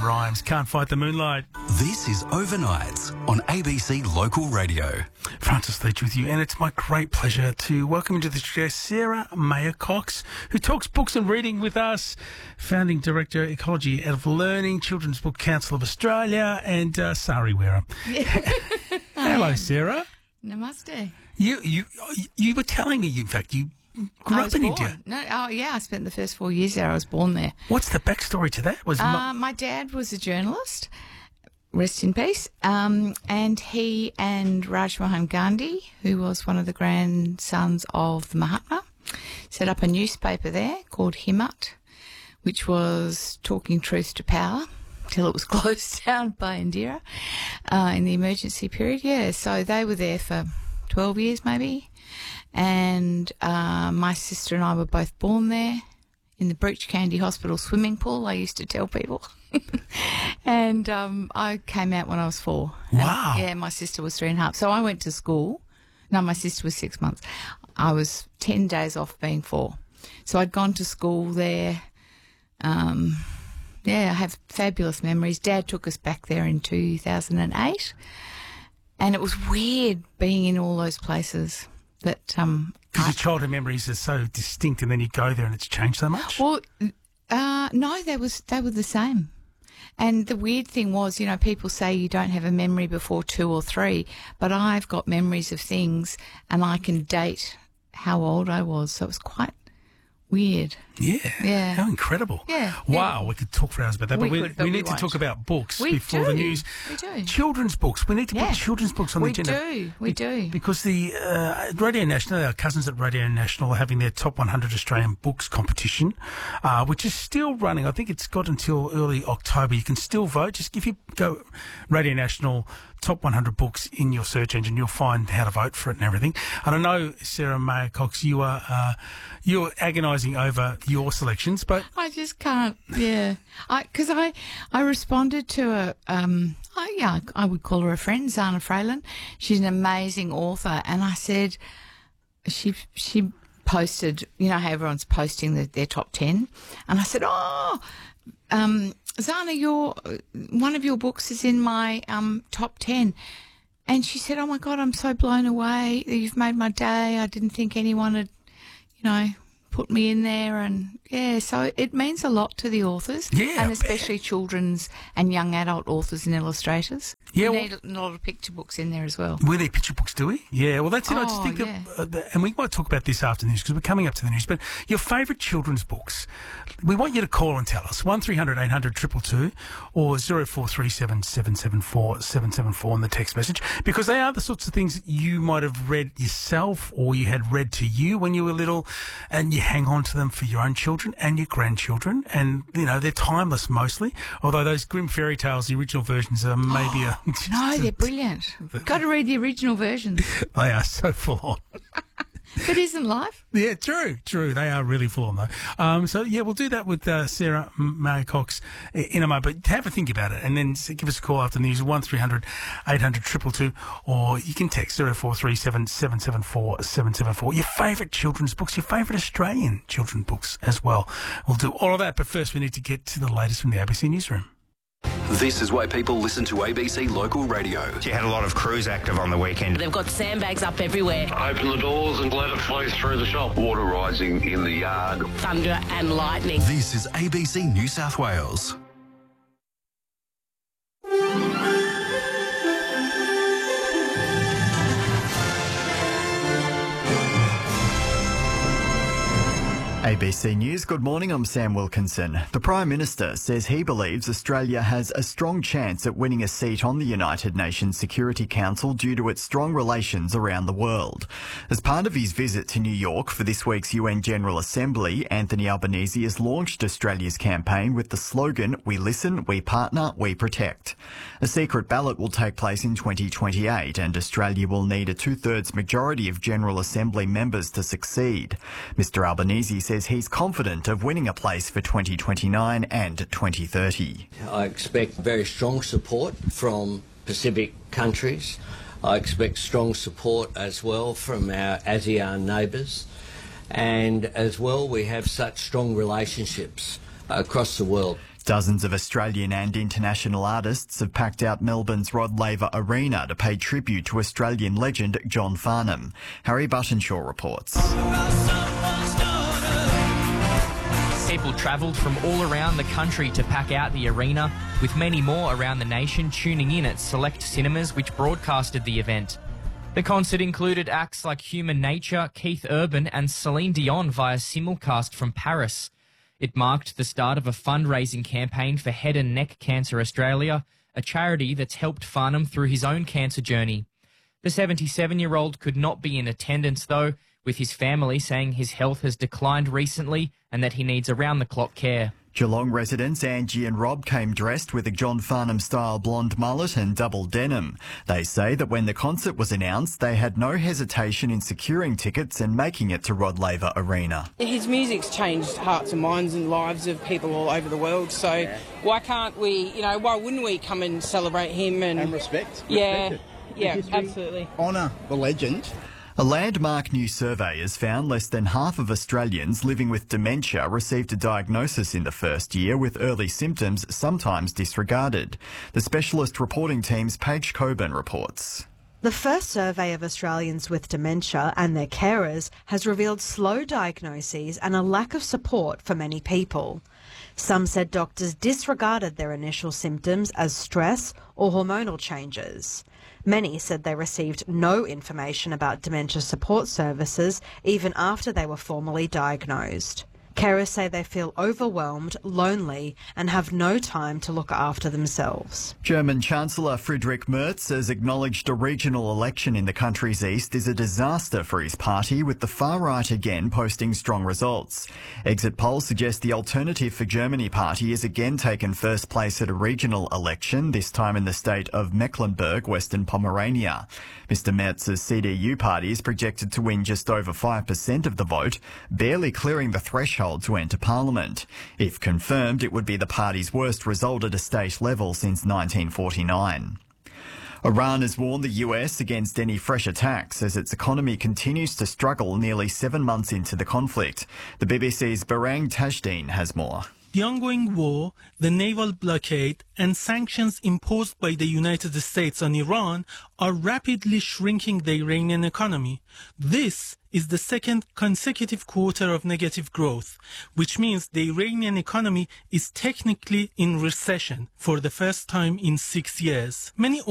Rhymes, Can't Fight the Moonlight. This is Overnights on ABC Local Radio. Francis Leach with you, and it's my great pleasure to welcome into the studio Sarah Mayer-Cox, who talks books and reading with us, founding director, Ecology Out of Learning, Children's Book Council of Australia, and Sari Wera. Hello, Sarah. Namaste. You were telling me, in fact, you grew up in India. I spent the first 4 years there. I was born there. What's the backstory to that? My dad was a journalist, rest in peace, and he and Raj Mohan Gandhi, who was one of the grandsons of the Mahatma, set up a newspaper there called Himmat, which was talking truth to power till it was closed down by Indira in the emergency period. Yeah, so they were there for 12 years maybe. And my sister and I were both born there in the Breach Candy Hospital swimming pool, I used to tell people. And I came out when I was 4. Wow. And, my sister was 3.5. So I went to school. No, my sister was 6 months. I was 10 days off being 4. So I'd gone to school there. I have fabulous memories. Dad took us back there in 2008. And it was weird being in all those places. That because your childhood memories are so distinct, and then you go there and it's changed so much. Well, no, they were the same. And the weird thing was, people say you don't have a memory before 2 or 3, but I've got memories of things, and I can date how old I was. So it was quite weird. Yeah. How incredible. Yeah. Wow, we could talk for hours about that, but we need to talk about books before the news. We do. Children's books. We need to put children's books on the agenda. We do. Because the Radio National, our cousins at Radio National, are having their Top 100 Australian Books competition, which is still running. I think it's got until early October. You can still vote. Just if you go Radio National Top 100 Books in your search engine, you'll find how to vote for it and everything. And I know, Sarah Mayer-Cox, you're agonising over your selections, but I just can't. Yeah, because I responded to I would call her a friend, Zana Fralin. She's an amazing author, and I said she posted, how everyone's posting their top 10, and I said, Zana, one of your books is in my top 10. And she said, oh, my God, I'm so blown away. You've made my day. I didn't think anyone had, put me in there. And, so it means a lot to the authors. Yeah. And especially children's and young adult authors and illustrators. Yeah. We need a lot of picture books in there as well. We need picture books, do we? Yeah, well, that's it. I just think that, and we might talk about this after the news because we're coming up to the news, but your favourite children's books, we want you to call and tell us. 1300 800 222 or 0437 774 774 on the text message, because they are the sorts of things that you might have read yourself or you had read to you when you were little, and you hang on to them for your own children and your grandchildren, and, they're timeless mostly, although those Grimm fairy tales, the original versions, are maybe no, they're brilliant. Got to read the original versions. They are so full on. But isn't life? Yeah, true. They are really full on, though. We'll do that with Sarah Mayer-Cox in a moment. But have a think about it, and then give us a call after the news, 1300 800 222, or you can text 0437 774 774. Your favourite children's books, your favourite Australian children's books as well. We'll do all of that, but first we need to get to the latest from the ABC Newsroom. This is why people listen to ABC Local Radio. You had a lot of crews active on the weekend. They've got sandbags up everywhere. Open the doors and let it flow through the shop. Water rising in the yard. Thunder and lightning. This is ABC New South Wales. ABC News, good morning, I'm Sam Wilkinson. The Prime Minister says he believes Australia has a strong chance at winning a seat on the United Nations Security Council due to its strong relations around the world. As part of his visit to New York for this week's UN General Assembly, Anthony Albanese has launched Australia's campaign with the slogan, "We listen, we partner, we protect." A secret ballot will take place in 2028 and Australia will need a 2/3 majority of General Assembly members to succeed. Mr Albanese says he's confident of winning a place for 2029 and 2030. I expect very strong support from Pacific countries. I expect strong support as well from our ASEAN neighbours. And as well, we have such strong relationships across the world. Dozens of Australian and international artists have packed out Melbourne's Rod Laver Arena to pay tribute to Australian legend John Farnham. Harry Buttonshaw reports. People travelled from all around the country to pack out the arena, with many more around the nation tuning in at select cinemas which broadcasted the event. The concert included acts like Human Nature, Keith Urban and Celine Dion via simulcast from Paris. It marked the start of a fundraising campaign for Head and Neck Cancer Australia, a charity that's helped Farnham through his own cancer journey. The 77-year-old could not be in attendance though, with his family saying his health has declined recently and that he needs around-the-clock care. Geelong residents Angie and Rob came dressed with a John Farnham-style blonde mullet and double denim. They say that when the concert was announced, they had no hesitation in securing tickets and making it to Rod Laver Arena. His music's changed hearts and minds and lives of people all over the world, so why can't we, why wouldn't we come and celebrate him and respect? Yeah, absolutely. Honour the legend. A landmark new survey has found less than half of Australians living with dementia received a diagnosis in the first year, with early symptoms sometimes disregarded. The specialist reporting team's Paige Coburn reports. The first survey of Australians with dementia and their carers has revealed slow diagnoses and a lack of support for many people. Some said doctors disregarded their initial symptoms as stress or hormonal changes. Many said they received no information about dementia support services even after they were formally diagnosed. Carers say they feel overwhelmed, lonely and have no time to look after themselves. German Chancellor Friedrich Merz has acknowledged a regional election in the country's east is a disaster for his party, with the far right again posting strong results. Exit polls suggest the Alternative for Germany party has again taken first place at a regional election, this time in the state of Mecklenburg, Western Pomerania. Mr Merz's CDU party is projected to win just over 5% of the vote, barely clearing the threshold to enter Parliament. If confirmed, it would be the party's worst result at a state level since 1949. Iran has warned the US against any fresh attacks as its economy continues to struggle nearly 7 months into the conflict. The BBC's Barang Tajdeen has more. The ongoing war, the naval blockade, and sanctions imposed by the United States on Iran are rapidly shrinking the Iranian economy. This is the second consecutive quarter of negative growth, which means the Iranian economy is technically in recession for the first time in 6 years. Many